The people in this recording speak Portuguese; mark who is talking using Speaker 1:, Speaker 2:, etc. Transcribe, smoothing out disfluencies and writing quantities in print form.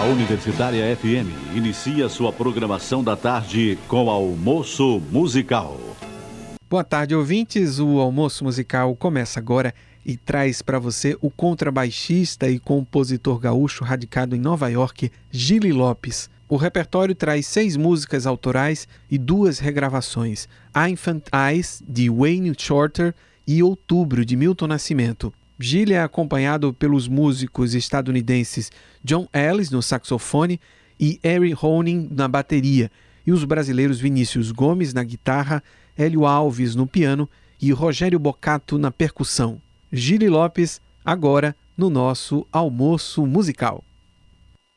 Speaker 1: A Universitária FM inicia sua programação da tarde com Almoço Musical.
Speaker 2: Boa tarde, ouvintes. O Almoço Musical começa agora e traz para você o contrabaixista e compositor gaúcho radicado em Nova York, Gili Lopes. O repertório traz 6 músicas autorais e 2 regravações: Infant Eyes, de Wayne Shorter, e Outubro, de Milton Nascimento. Gili é acompanhado pelos músicos estadunidenses John Ellis no saxofone e Harry Honing na bateria, e os brasileiros Vinícius Gomes na guitarra, Hélio Alves no piano e Rogério Boccato na percussão. Gili Lopes, agora no nosso Almoço Musical.